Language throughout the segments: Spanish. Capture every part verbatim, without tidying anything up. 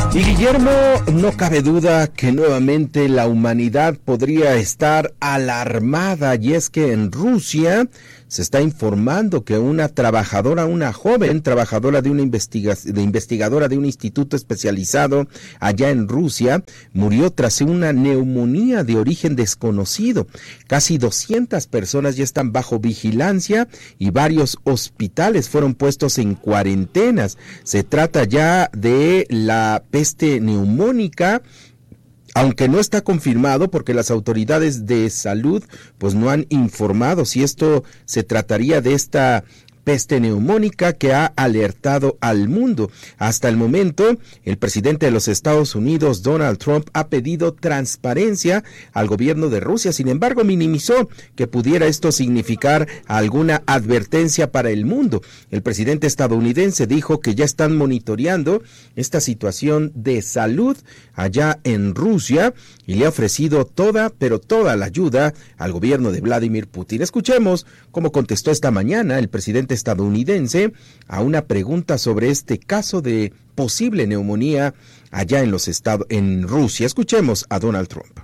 Y Guillermo, no cabe duda que nuevamente la humanidad podría estar alarmada, y es que en Rusia se está informando que una trabajadora, una joven trabajadora de una investiga- de investigadora de un instituto especializado allá en Rusia, murió tras una neumonía de origen desconocido. Casi doscientas personas ya están bajo vigilancia y varios hospitales fueron puestos en cuarentenas. Se trata ya de la peste neumónica, aunque no está confirmado porque las autoridades de salud pues no han informado si esto se trataría de esta peste neumónica que ha alertado al mundo. Hasta el momento, el presidente de los Estados Unidos, Donald Trump, ha pedido transparencia al gobierno de Rusia. Sin embargo, minimizó que pudiera esto significar alguna advertencia para el mundo. El presidente estadounidense dijo que ya están monitoreando esta situación de salud allá en Rusia y le ha ofrecido toda, pero toda la ayuda al gobierno de Vladimir Putin. Escuchemos cómo contestó esta mañana el presidente estadounidense a una pregunta sobre este caso de posible neumonía allá en los estados en Rusia. Escuchemos a Donald Trump.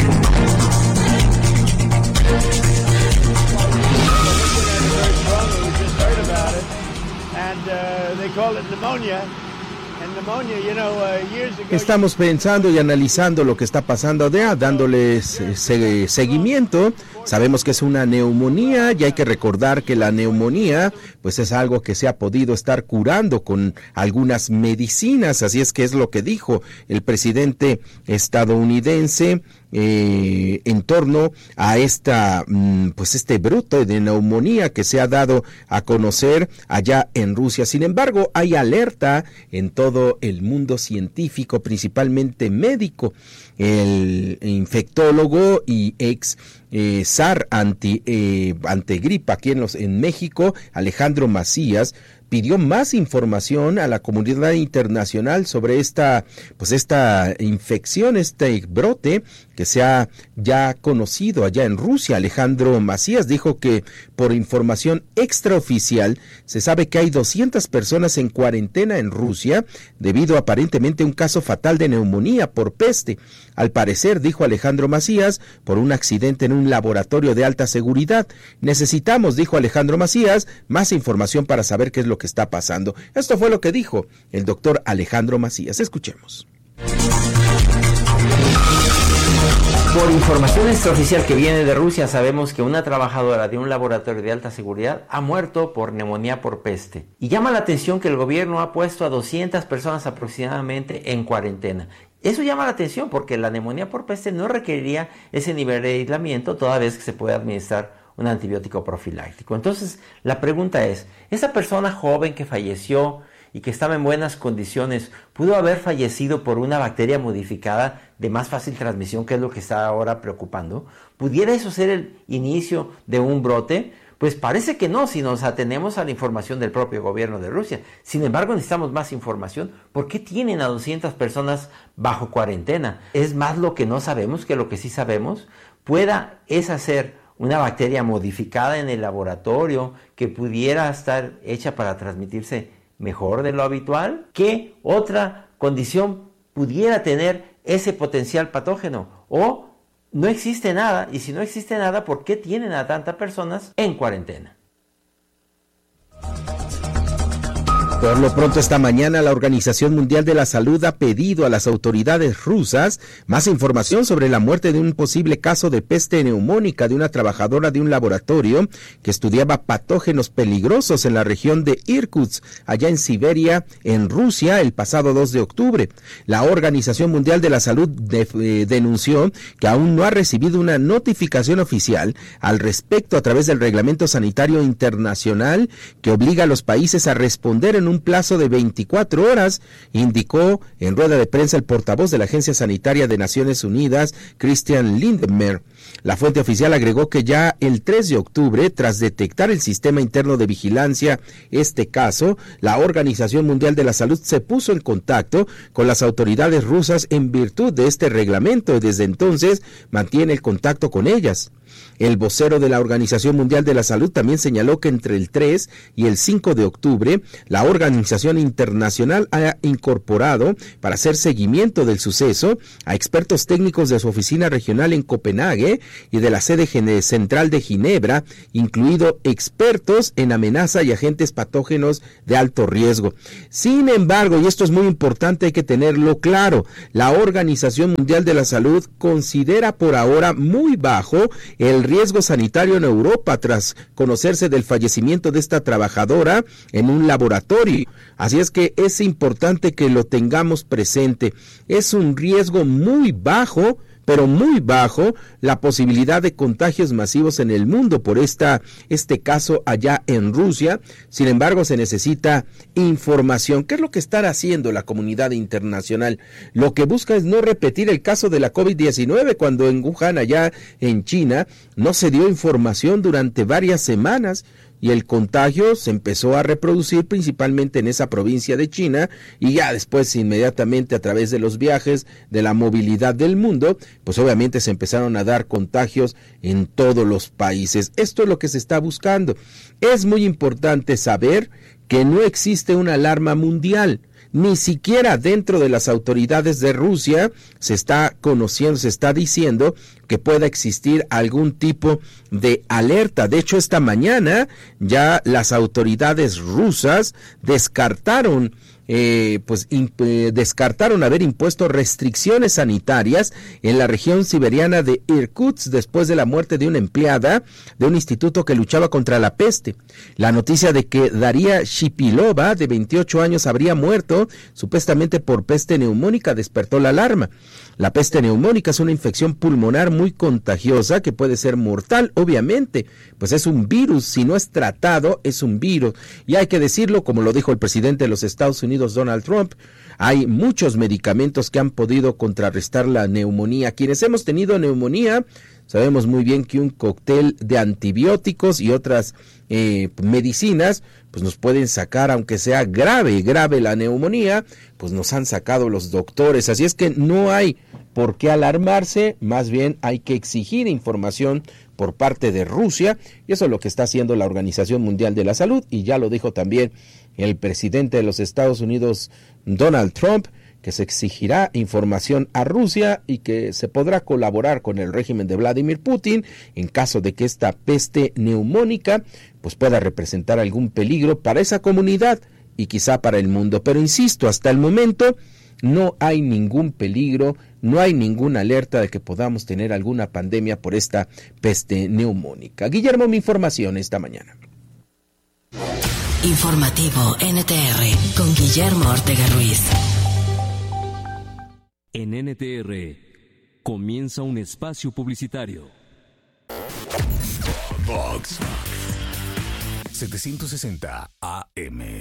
Estamos pensando y analizando lo que está pasando allá, dándoles eh, seguimiento. Sabemos que es una neumonía y hay que recordar que la neumonía pues es algo que se ha podido estar curando con algunas medicinas, así es que es lo que dijo el presidente estadounidense eh, en torno a esta pues este brote de neumonía que se ha dado a conocer allá en Rusia. Sin embargo, hay alerta en todo el mundo científico, principalmente médico. El infectólogo y ex eh, zar anti eh, antigripa aquí en los en México, Alejandro Macías, pidió más información a la comunidad internacional sobre esta pues esta infección, este brote que se ha ya conocido allá en Rusia. Alejandro Macías dijo que por información extraoficial se sabe que hay doscientas personas en cuarentena en Rusia debido aparentemente a un caso fatal de neumonía por peste. Al parecer, dijo Alejandro Macías, por un accidente en un laboratorio de alta seguridad. Necesitamos, dijo Alejandro Macías, más información para saber qué es lo que está pasando. Esto fue lo que dijo el doctor Alejandro Macías. Escuchemos. Por información extraoficial que viene de Rusia, sabemos que una trabajadora de un laboratorio de alta seguridad ha muerto por neumonía por peste. Y llama la atención que el gobierno ha puesto a doscientas personas aproximadamente en cuarentena. Eso llama la atención porque la neumonía por peste no requeriría ese nivel de aislamiento toda vez que se puede administrar un antibiótico profiláctico. Entonces, la pregunta es, ¿esa persona joven que falleció y que estaba en buenas condiciones pudo haber fallecido por una bacteria modificada de más fácil transmisión, que es lo que está ahora preocupando? ¿Pudiera eso ser el inicio de un brote? Pues parece que no, si nos atenemos a la información del propio gobierno de Rusia. Sin embargo, necesitamos más información. ¿Por qué tienen a doscientas personas bajo cuarentena? ¿Es más lo que no sabemos que lo que sí sabemos? ¿Pueda esa ser una bacteria modificada en el laboratorio que pudiera estar hecha para transmitirse mejor de lo habitual? ¿Qué otra condición pudiera tener ese potencial patógeno? ¿O no existe nada? Y si no existe nada, ¿por qué tienen a tantas personas en cuarentena? Por lo pronto, esta mañana la Organización Mundial de la Salud ha pedido a las autoridades rusas más información sobre la muerte de un posible caso de peste neumónica de una trabajadora de un laboratorio que estudiaba patógenos peligrosos en la región de Irkutsk, allá en Siberia, en Rusia, el pasado dos de octubre. La Organización Mundial de la Salud de, eh, denunció que aún no ha recibido una notificación oficial al respecto a través del Reglamento Sanitario Internacional que obliga a los países a responder en un plazo de veinticuatro horas, indicó en rueda de prensa el portavoz de la Agencia Sanitaria de Naciones Unidas, Christian Lindmer. La fuente oficial agregó que ya el tres de octubre, tras detectar el sistema interno de vigilancia este caso, la Organización Mundial de la Salud se puso en contacto con las autoridades rusas en virtud de este reglamento y desde entonces mantiene el contacto con ellas. El vocero de la Organización Mundial de la Salud también señaló que entre el tres y el cinco de octubre, la organización internacional ha incorporado para hacer seguimiento del suceso a expertos técnicos de su oficina regional en Copenhague y de la sede central de Ginebra, incluido expertos en amenaza y agentes patógenos de alto riesgo. Sin embargo, y esto es muy importante, hay que tenerlo claro, la Organización Mundial de la Salud considera por ahora muy bajo el riesgo sanitario en Europa tras conocerse del fallecimiento de esta trabajadora en un laboratorio. Así es que es importante que lo tengamos presente. Es un riesgo muy bajo, pero muy bajo, la posibilidad de contagios masivos en el mundo por esta, este caso allá en Rusia. Sin embargo, se necesita información. ¿Qué es lo que está haciendo la comunidad internacional? Lo que busca es no repetir el caso de la COVID diecinueve, cuando en Wuhan, allá en China, no se dio información durante varias semanas, y el contagio se empezó a reproducir principalmente en esa provincia de China, y ya después inmediatamente a través de los viajes, de la movilidad del mundo, pues obviamente se empezaron a dar contagios en todos los países. Esto es lo que se está buscando. Es muy importante saber que no existe una alarma mundial. Ni siquiera dentro de las autoridades de Rusia se está conociendo, se está diciendo que pueda existir algún tipo de alerta. De hecho, esta mañana ya las autoridades rusas descartaron Eh, pues imp, eh, descartaron haber impuesto restricciones sanitarias en la región siberiana de Irkutsk después de la muerte de una empleada de un instituto que luchaba contra la peste. La noticia de que Daria Shipilova, de veintiocho años, habría muerto supuestamente por peste neumónica despertó la alarma. La peste neumónica es una infección pulmonar muy contagiosa que puede ser mortal, obviamente, pues es un virus, si no es tratado, es un virus. Y hay que decirlo, como lo dijo el presidente de los Estados Unidos, Donald Trump, hay muchos medicamentos que han podido contrarrestar la neumonía. Quienes hemos tenido neumonía, sabemos muy bien que un cóctel de antibióticos y otras eh, medicinas, pues nos pueden sacar, aunque sea grave, grave la neumonía, pues nos han sacado los doctores. Así es que no hay por qué alarmarse, más bien hay que exigir información por parte de Rusia, y eso es lo que está haciendo la Organización Mundial de la Salud, y ya lo dijo también el presidente de los Estados Unidos, Donald Trump, que se exigirá información a Rusia y que se podrá colaborar con el régimen de Vladimir Putin en caso de que esta peste neumónica pues pueda representar algún peligro para esa comunidad y quizá para el mundo. Pero insisto, hasta el momento no hay ningún peligro, no hay ninguna alerta de que podamos tener alguna pandemia por esta peste neumónica. Guillermo, mi información esta mañana. Informativo N T R con Guillermo Ortega Ruiz. En N T R comienza un espacio publicitario. Vox setecientos sesenta A M.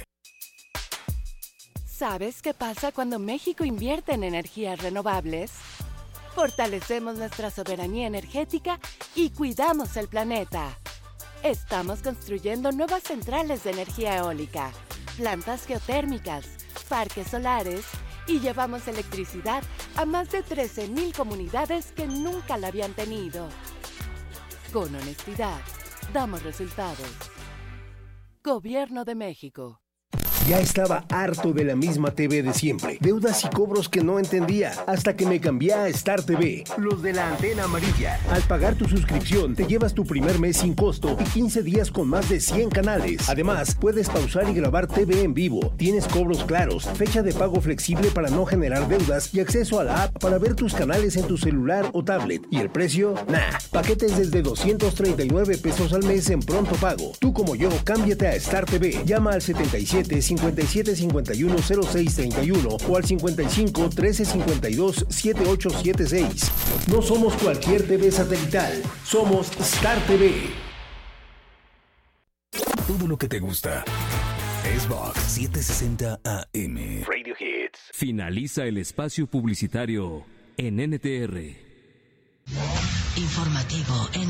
¿Sabes qué pasa cuando México invierte en energías renovables? Fortalecemos nuestra soberanía energética y cuidamos el planeta. Estamos construyendo nuevas centrales de energía eólica, plantas geotérmicas, parques solares y llevamos electricidad a más de trece mil comunidades que nunca la habían tenido. Con honestidad, damos resultados. Gobierno de México. Ya estaba harto de la misma T V de siempre. Deudas y cobros que no entendía. Hasta que me cambié a Star T V. Los de la antena amarilla. Al pagar tu suscripción, te llevas tu primer mes sin costo y quince días con más de cien canales. Además, puedes pausar y grabar T V en vivo. Tienes cobros claros, fecha de pago flexible para no generar deudas y acceso a la app para ver tus canales en tu celular o tablet. ¿Y el precio? Nah. Paquetes desde doscientos treinta y nueve pesos al mes en pronto pago. Tú como yo, cámbiate a Star T V. Llama al setenta y siete, cincuenta y siete, cincuenta y uno, cero seis treinta y uno o al cincuenta y cinco, trece, cincuenta y dos, setenta y ocho setenta y seis. No somos cualquier T V satelital, somos Star T V. Todo lo que te gusta es Vox setecientos sesenta A M. Radio Hits. Finaliza el espacio publicitario en N T R. Informativo N